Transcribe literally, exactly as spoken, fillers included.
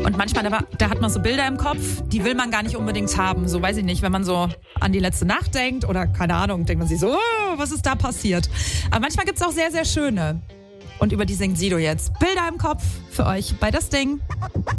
Und manchmal, da, da hat man so Bilder im Kopf, die will man gar nicht unbedingt haben. So, weiß ich nicht, wenn man so an die letzte Nacht denkt oder keine Ahnung, denkt man sich so, oh, was ist da passiert? Aber manchmal gibt's auch sehr, sehr schöne. Und über die singt Sido jetzt. Bilder im Kopf für euch bei Das Ding.